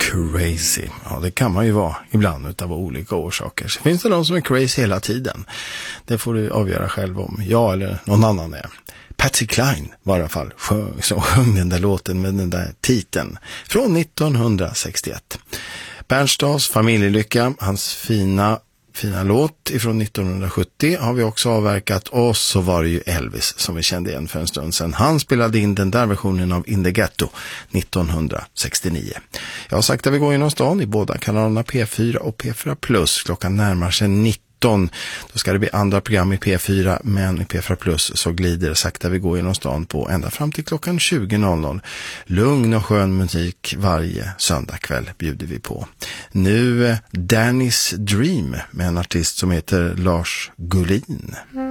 crazy. Ja, det kan man ju vara ibland utav olika orsaker. Så finns det de som är crazy hela tiden. Det får du avgöra själv om jag eller någon annan är. Patsy Cline var i alla fall som sjöng den där låten med den där titeln från 1961. Bernstads Familjelycka, hans fina låt ifrån 1970 har vi också avverkat, och så var det ju Elvis som vi kände igen för en stund sedan. Han spelade in den där versionen av In the Ghetto 1969. Jag har sagt att vi går genom stan i båda kanalerna P4 och P4+. Klockan närmar sig 19. Då ska det bli andra program i P4, men i P4+ så glider sakta vi går genom stan på ända fram till klockan 20.00. Lugn och skön musik varje söndagkväll bjuder vi på. Nu Danny's Dream med en artist som heter Lars Gullin.